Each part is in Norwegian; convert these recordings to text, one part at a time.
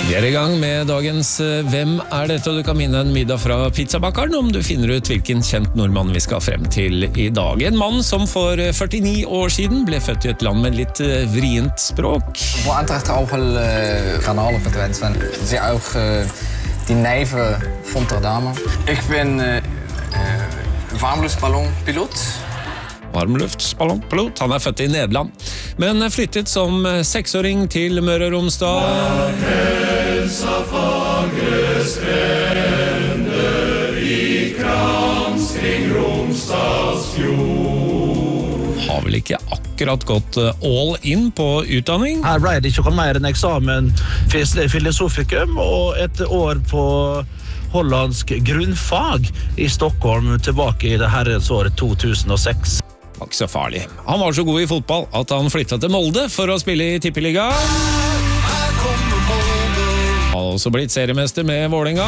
Vi I gang med dagens Hvem dette? Og du kan minne en middag fra pizzabakeren om du finner ut hvilken kjent nordmann vi skal frem til I dag. En mann som for 49 år siden ble født I et land med litt vrient språk. Voor Antwerpen auch Kanalen verdwijnt zijn. Sie auch die neven von der Dame. Ich bin warmluftballonpilot. Varmluftsballongpilot. Han født I Nederland, men flyttet som 6-åring til Møre og Romsdal. Helsa fagre strender I krans kring Romsdals fjord. Har vel ikke akkurat gått all in på utdanning? Her ble det ikke mer enn eksamen filosofikum og et år på hollandsk grunnfag I Stockholm tilbake I det herrens året 2006. Var ikke så farlig. Han var så god I fotball at han flyttet til Molde for å spille I Tippeliga. Han har også blitt seriemester med Vålinga.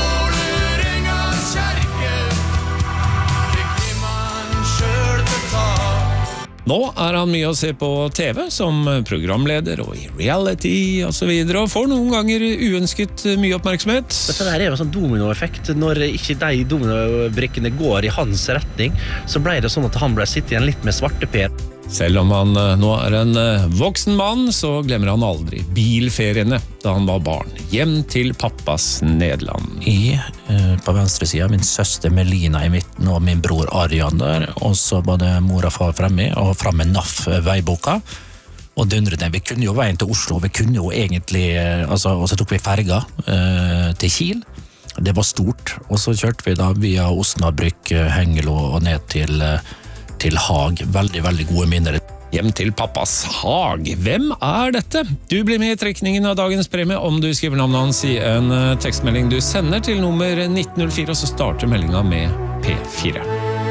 Nå han mye å se på TV som programleder og I reality og så videre, og får noen ganger uønsket mye oppmerksomhet. Dette her jo en sånn dominoeffekt. Når ikke de dominobrikkene går I hans retning, så ble det sånn at han ble sitte igjen litt med svarteper. Selv om han nå en voksen mann, så glemmer han aldri bilferiene da han var barn. Hjem til pappas Nederland. På venstre siden min søster Melina I midten og min bror Arjan der, og så var det mor og far fremme, og fremme NAF veiboka, og dundrede. Vi kunne jo veien til Oslo, vi kunne jo egentlig, og så tok vi ferga til Kiel. Det var stort, og så kjørte vi da via Osnabrück, Hengelo og ned til Haag. Veldig, veldig gode minner. Hjem til pappas Haag. Hvem dette? Du blir med I trekningen av dagens premie om du skriver navnet hans I en tekstmelding du sender til nummer 1904, og så starter meldingen med P4.